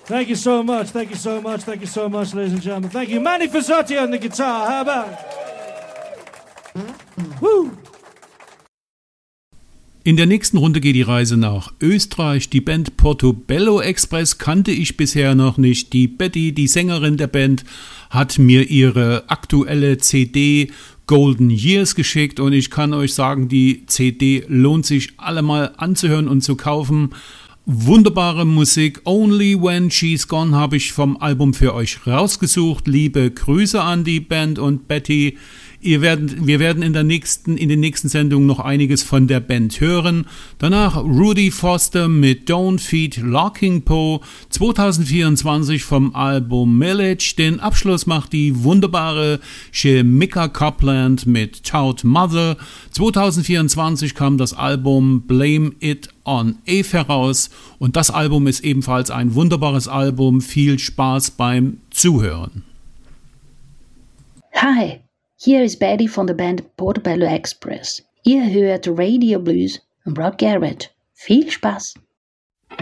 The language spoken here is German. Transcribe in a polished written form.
Thank you so much, thank you so much, thank you so much, ladies and gentlemen. Thank you. Manny Fazzotti on the guitar. How about it? Woo! In der nächsten Runde geht die Reise nach Österreich. Die Band Portobello Express kannte ich bisher noch nicht. Die Betty, die Sängerin der Band, hat mir ihre aktuelle CD Golden Years geschickt und ich kann euch sagen, die CD lohnt sich allemal anzuhören und zu kaufen. Wunderbare Musik. Only When She's Gone habe ich vom Album für euch rausgesucht. Liebe Grüße an die Band und Betty. Wir werden in den nächsten Sendungen noch einiges von der Band hören. Danach Rudy Foster mit Don't Feed Locking Po 2024 vom Album Millage. Den Abschluss macht die wunderbare Shemika Copeland mit Tout Mother. 2024 kam das Album Blame It on Eve heraus und das Album ist ebenfalls ein wunderbares Album. Viel Spaß beim Zuhören. Hi. Hier ist Betty von der Band Portobello Express. Ihr hört Radio Blues und Rock Garage. Viel Spaß!